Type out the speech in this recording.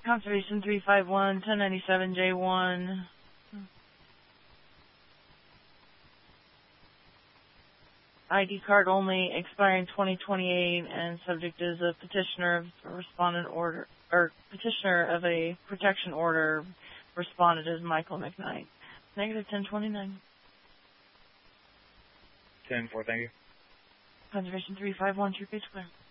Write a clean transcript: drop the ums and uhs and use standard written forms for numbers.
Conservation 351, 1097J1. ID card only, expiring 2028, and subject is a petitioner of a respondent order, or petitioner of a protection order. Respondent is Michael McKnight. Negative 1029. 10-4, thank you. Conservation 351, true case clear.